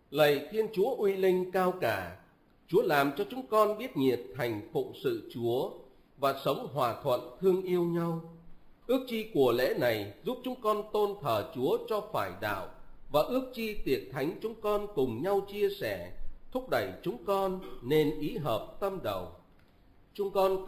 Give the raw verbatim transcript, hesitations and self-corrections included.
Lạy Thiên Chúa uy linh cao cả, Chúa làm cho chúng con biết nhiệt thành phụng sự Chúa và sống hòa thuận thương yêu nhau. Ước chi của lễ này giúp chúng con tôn thờ Chúa cho phải đạo, và ước chi tiệc thánh chúng con cùng nhau chia sẻ, thúc đẩy chúng con nên ý hợp tâm đầu. Chúng con cầu